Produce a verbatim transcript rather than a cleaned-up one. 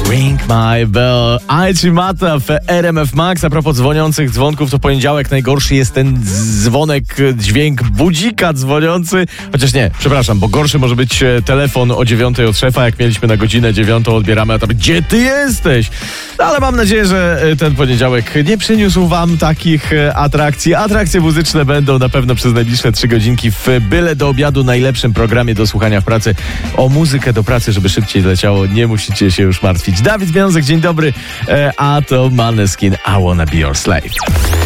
Ring my bell. Aichi Mata w R M F Max. A propos dzwoniących dzwonków, to poniedziałek najgorszy jest ten dzwonek, dźwięk budzika dzwoniący. Chociaż nie, przepraszam, bo gorszy może być telefon o dziewiątej od szefa, jak mieliśmy na godzinę dziewiątą, odbieramy, a tam gdzie ty jesteś? No, ale mam nadzieję, że ten poniedziałek nie przyniósł wam takich atrakcji. Atrakcje muzyczne będą na pewno przez najbliższe trzy godzinki w Byle do obiadu, najlepszym programie do słuchania w pracy. O muzykę do pracy, żeby szybciej leciało, nie musicie się już martwić. Dawid Wiązek, dzień dobry, a to Maneskin, I Wanna Be Your Slave.